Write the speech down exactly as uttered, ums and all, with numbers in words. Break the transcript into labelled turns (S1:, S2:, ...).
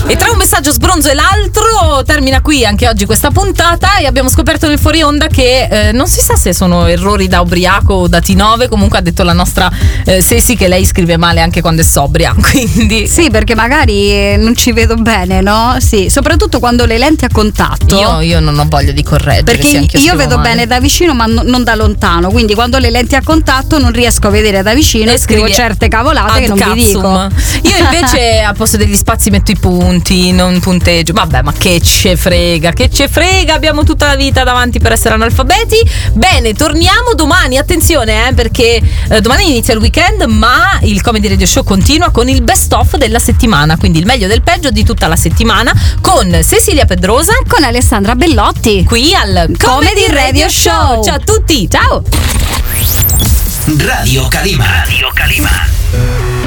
S1: E tra un messaggio sbronzo e l'altro termina qui anche oggi questa puntata, e abbiamo scoperto nel fuori onda che eh, non si sa se sono errori da ubriaco o da T nove. Comunque ha detto la nostra eh, Ceci che lei scrive male anche quando è sobria, quindi
S2: sì, perché magari non ci vedo bene, no? Sì, soprattutto quando le lenti a contatto.
S1: Io, io non ho voglia di correggere,
S2: perché
S1: io,
S2: io vedo male. Bene da vicino ma no, non da lontano, quindi quando le lenti a contatto non riesco a vedere da vicino e, e scrivo certe cavolate che non
S1: capsum.
S2: vi dico.
S1: Io invece al posto degli spazi metto i punti, non punteggio. Vabbè, ma che ce frega, che ce frega, abbiamo tutta la vita davanti per essere analfabeti. Bene, torniamo domani, attenzione eh, perché eh, domani inizia il weekend, ma il Comedy Radio Show continua con il best of della settimana, quindi il meglio del peggio di tutta la settimana, con Cecilia Pedrosa,
S2: con Alessandra Bellotti,
S1: qui al Comedy Radio Show. Ciao a tutti, ciao.
S3: Radio Calima. Radio Calima.